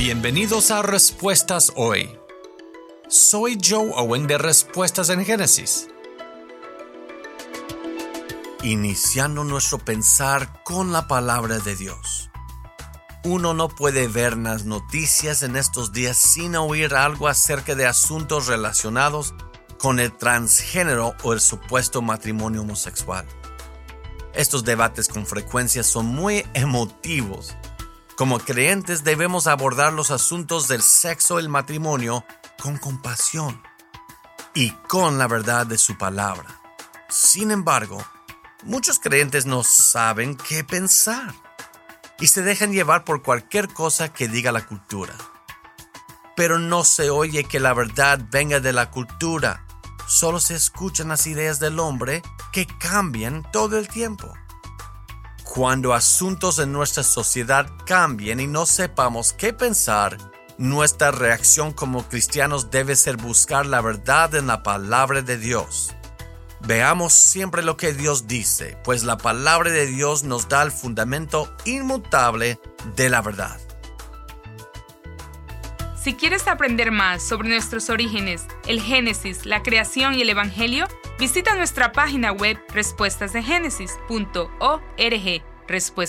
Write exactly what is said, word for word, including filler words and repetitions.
Bienvenidos a Respuestas Hoy. Soy Joe Owen de Respuestas en Génesis. Iniciando nuestro pensar con la palabra de Dios. Uno no puede ver las noticias en estos días sin oír algo acerca de asuntos relacionados con el transgénero o el supuesto matrimonio homosexual. Estos debates con frecuencia son muy emotivos. Como creyentes debemos abordar los asuntos del sexo y el matrimonio con compasión y con la verdad de su palabra. Sin embargo, muchos creyentes no saben qué pensar y se dejan llevar por cualquier cosa que diga la cultura. Pero no se oye que la verdad venga de la cultura. Solo se escuchan las ideas del hombre que cambian todo el tiempo. Cuando asuntos en nuestra sociedad cambien y no sepamos qué pensar, nuestra reacción como cristianos debe ser buscar la verdad en la palabra de Dios. Veamos siempre lo que Dios dice, pues la palabra de Dios nos da el fundamento inmutable de la verdad. Si quieres aprender más sobre nuestros orígenes, el Génesis, la creación y el Evangelio, visita nuestra página web respuestas de génesis punto org. Respuestas